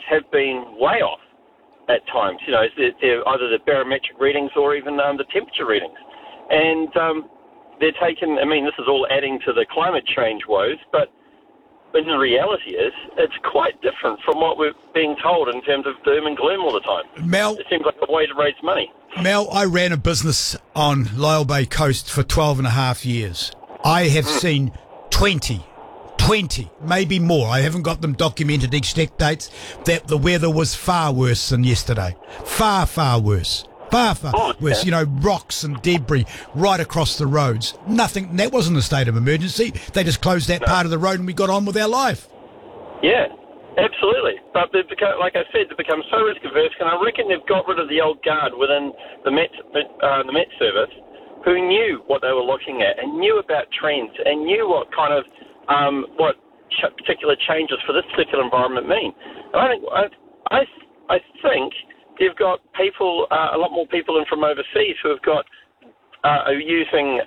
have been way off at times. You know, they're either the barometric readings or even the temperature readings. And they're taken, I mean, this is all adding to the climate change woes, but the reality is it's quite different from what we're being told in terms of doom and gloom all the time. Mel, it seems like a way to raise money. Mel, I ran a business on Lyell Bay Coast for 12 and a half years. I have seen 20, maybe more. I haven't got them documented exact dates, that the weather was far worse than yesterday. Far worse. Far worse. You know, rocks and debris right across the roads. Nothing. That wasn't a state of emergency. They just closed that part of the road and we got on with our life. Yeah, absolutely. But they've become, like I said, they've become so risk averse, and I reckon they've got rid of the old guard within the Met Service, who knew what they were looking at and knew about trends and knew what kind of particular changes for this particular environment mean. And I think you've got people, a lot more people in from overseas who have got are using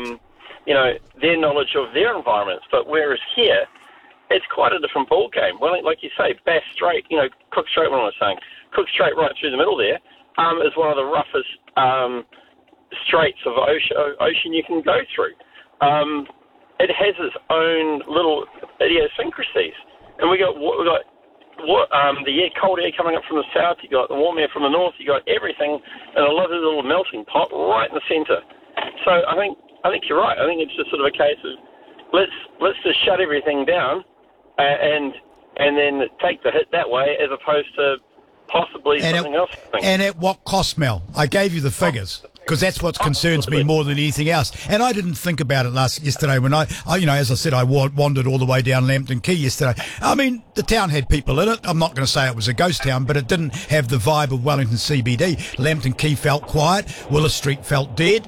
their knowledge of their environments. But whereas here, it's quite a different ball game. Well, like you say, Bass Strait, Cook Strait. What am I saying? Cook Strait right through the middle there is one of the roughest straits of ocean you can go through. It has its own little idiosyncrasies, and we got the cold air coming up from the south. You got the warm air from the north. You got everything in a lovely little melting pot right in the centre. So I think you're right. I think it's just sort of a case of let's just shut everything down and then take the hit that way, as opposed to possibly something else. And at what cost, Mel? I gave you the figures, because that's what concerns me more than anything else. And I didn't think about it yesterday when I as I said, I wandered all the way down Lambton Quay yesterday. I mean, the town had people in it. I'm not going to say it was a ghost town, but it didn't have the vibe of Wellington CBD. Lambton Quay felt quiet. Willis Street felt dead.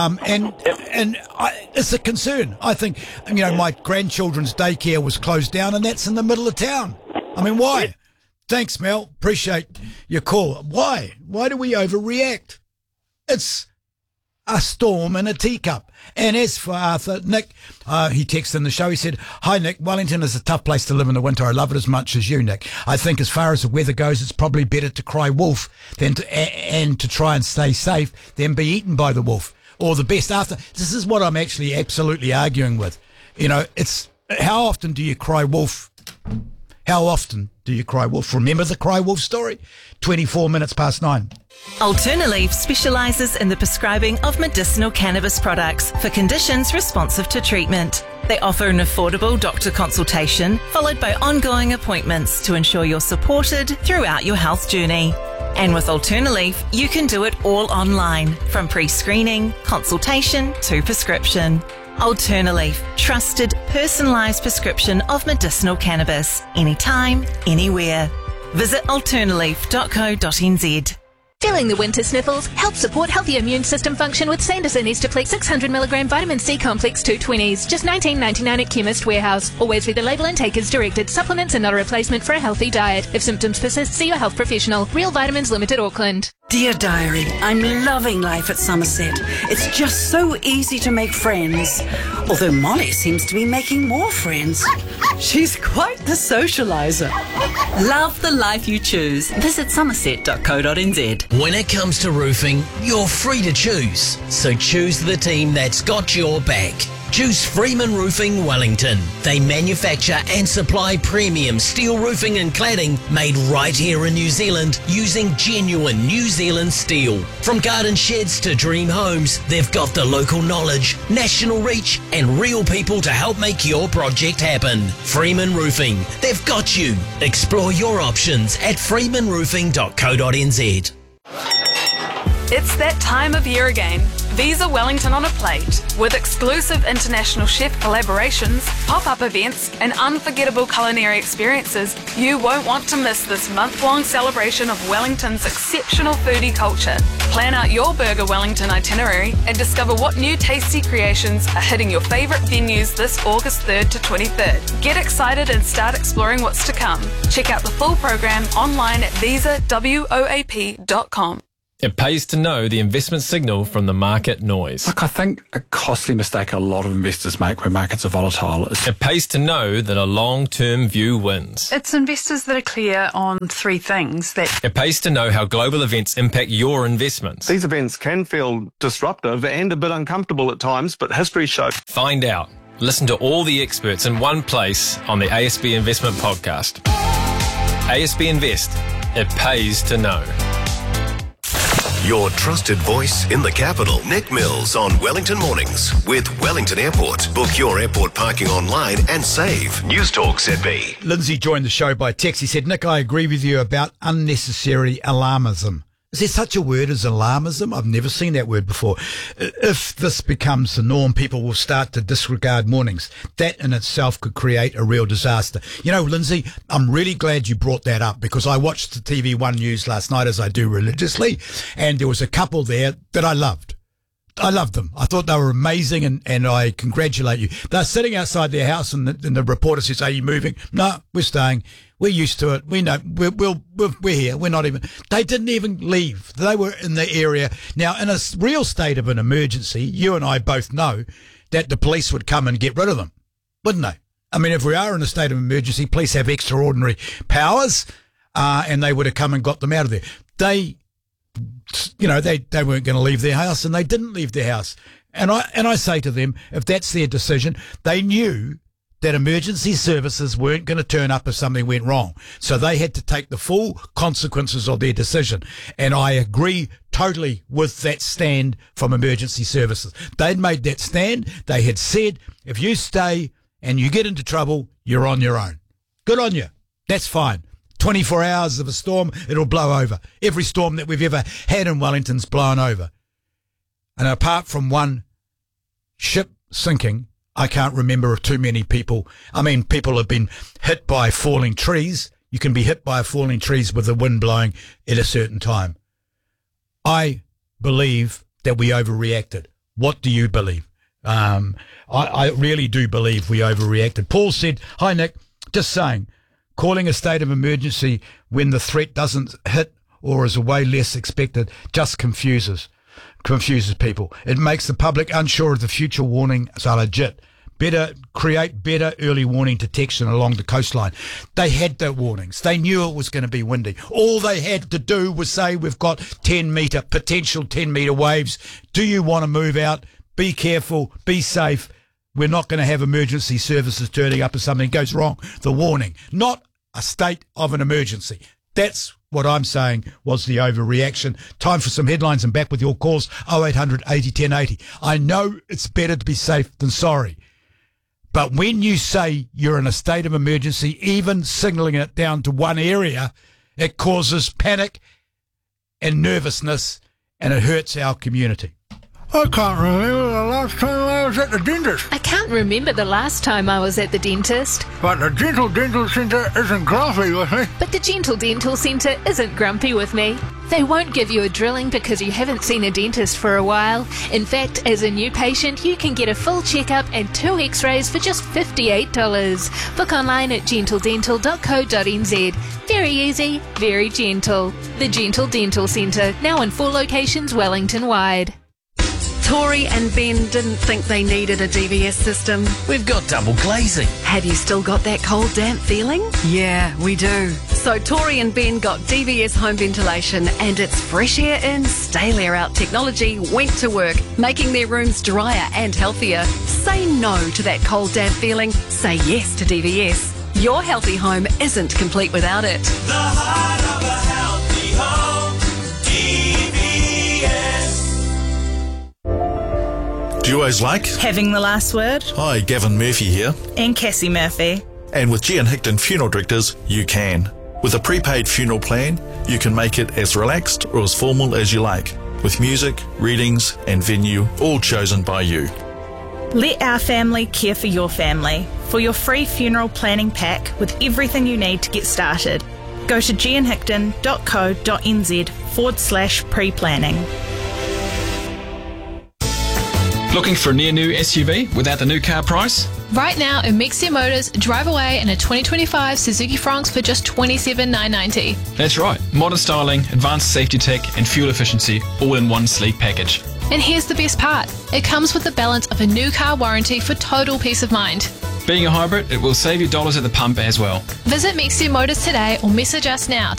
It's a concern. I think, my grandchildren's daycare was closed down, and that's in the middle of town. I mean, why? Yeah. Thanks, Mel. Appreciate your call. Why? Why do we overreact? It's a storm in a teacup. And as for Arthur, Nick, he texted in the show, he said, "Hi, Nick, Wellington is a tough place to live in the winter. I love it as much as you, Nick. I think as far as the weather goes, it's probably better to cry wolf than to try and stay safe than be eaten by the wolf. Or the best, Arthur." This is what I'm actually absolutely arguing with. It's how often do you cry wolf? How often do you cry wolf? Remember the cry wolf story? 24 minutes past 9. Alternaleaf specialises in the prescribing of medicinal cannabis products for conditions responsive to treatment. They offer an affordable doctor consultation followed by ongoing appointments to ensure you're supported throughout your health journey. And with Alternaleaf, you can do it all online, from pre-screening, consultation to prescription. Alternaleaf, trusted, personalised prescription of medicinal cannabis, anytime, anywhere. Visit alternaleaf.co.nz. Feeling the winter sniffles? Help support healthy immune system function with Sanderson Estaplex 600mg vitamin C complex 220s. Just $19.99 at Chemist Warehouse. Always read the label and take as directed. Supplements are not a replacement for a healthy diet. If symptoms persist, see your health professional. Real Vitamins Limited, Auckland. Dear Diary, I'm loving life at Somerset. It's just so easy to make friends. Although Molly seems to be making more friends. She's quite the socialiser. Love the life you choose. Visit somerset.co.nz. When it comes to roofing, you're free to choose. So choose the team that's got your back. Choose Freeman Roofing Wellington. They manufacture and supply premium steel roofing and cladding made right here in New Zealand using genuine New Zealand steel. From garden sheds to dream homes, they've got the local knowledge, national reach and real people to help make your project happen. Freeman Roofing, they've got you. Explore your options at freemanroofing.co.nz. It's that time of year again. Visa Wellington on a plate. With exclusive international chef collaborations, pop-up events and unforgettable culinary experiences, you won't want to miss this month-long celebration of Wellington's exceptional foodie culture. Plan out your Burger Wellington itinerary and discover what new tasty creations are hitting your favourite venues this August 3rd to 23rd. Get excited and start exploring what's to come. Check out the full program online at visawoap.com. It pays to know the investment signal from the market noise. Look, I think a costly mistake a lot of investors make when markets are volatile is... It pays to know that a long-term view wins. It's investors that are clear on three things that... It pays to know how global events impact your investments. These events can feel disruptive and a bit uncomfortable at times, but history shows... Find out. Listen to all the experts in one place on the ASB Investment Podcast. ASB Invest. It pays to know. Your trusted voice in the capital. Nick Mills on Wellington Mornings with Wellington Airport. Book your airport parking online and save. News Talk ZB. Lindsay joined the show by text. He said, Nick, I agree with you about unnecessary alarmism. Is there such a word as alarmism? I've never seen that word before. If this becomes the norm, people will start to disregard mornings. That in itself could create a real disaster. You know, Lindsay, I'm really glad you brought that up because I watched the TV1 news last night, as I do religiously, and there was a couple there that I loved. I loved them. I thought they were amazing, and I congratulate you. They're sitting outside their house, and the reporter says, "Are you moving?" "No, we're staying. We're used to it. We know. We're here. We're not even." They didn't even leave. They were in the area. Now, in a real state of an emergency, you and I both know that the police would come and get rid of them, wouldn't they? I mean, if we are in a state of emergency, police have extraordinary powers, and they would have come and got them out of there. They weren't going to leave their house, and they didn't leave their house. And I say to them, if that's their decision, they knew that emergency services weren't going to turn up if something went wrong. So they had to take the full consequences of their decision. And I agree totally with that stand from emergency services. They'd made that stand. They had said, if you stay and you get into trouble, you're on your own. Good on you. That's fine. 24 hours of a storm, it'll blow over. Every storm that we've ever had in Wellington's blown over. And apart from one ship sinking, I can't remember of too many people. I mean, people have been hit by falling trees. You can be hit by falling trees with the wind blowing at a certain time. I believe that we overreacted. What do you believe? I really do believe we overreacted. Paul said, "Hi, Nick. Just saying, calling a state of emergency when the threat doesn't hit or is way less expected just confuses people. It makes the public unsure of the future warnings are legit. Create better early warning detection along the coastline." They had the warnings. They knew it was going to be windy. All they had to do was say, we've got potential 10 metre waves. Do you want to move out? Be careful. Be safe. We're not going to have emergency services turning up if something goes wrong. The warning, not a state of an emergency. That's what I'm saying was the overreaction. Time for some headlines and back with your calls. 0800 80 10 80. I know it's better to be safe than sorry. But when you say you're in a state of emergency, even signalling it down to one area, it causes panic and nervousness, and it hurts our community. I can't remember the last time I was at the dentist. I can't remember the last time I was at the dentist. But the Gentle Dental Centre isn't grumpy with me. But the Gentle Dental Centre isn't grumpy with me. They won't give you a drilling because you haven't seen a dentist for a while. In fact, as a new patient, you can get a full checkup and 2 x-rays for just $58. Book online at gentledental.co.nz. Very easy, very gentle. The Gentle Dental Centre, now in 4 locations Wellington-wide. Tori and Ben didn't think they needed a DVS system. We've got double glazing. Have you still got that cold, damp feeling? Yeah, we do. So Tori and Ben got DVS home ventilation, and its fresh air in, stale air out technology went to work, making their rooms drier and healthier. Say no to that cold, damp feeling. Say yes to DVS. Your healthy home isn't complete without it. The heart of a healthy home, DVS. Duos like having the last word. Hi, Gavin Murphy here. And Cassie Murphy. And with Gian Hickton Funeral Directors, you can. With a prepaid funeral plan, you can make it as relaxed or as formal as you like, with music, readings and venue all chosen by you. Let our family care for your family. For your free funeral planning pack with everything you need to get started, go to gianhickton.co.nz/pre-planning. Looking for a near-new SUV without the new car price? Right now in Mexia Motors, drive away in a 2025 Suzuki Franx for just $27,990. That's right. Modern styling, advanced safety tech and fuel efficiency all in one sleek package. And here's the best part. It comes with the balance of a new car warranty for total peace of mind. Being a hybrid, it will save you dollars at the pump as well. Visit Mexia Motors today or message us now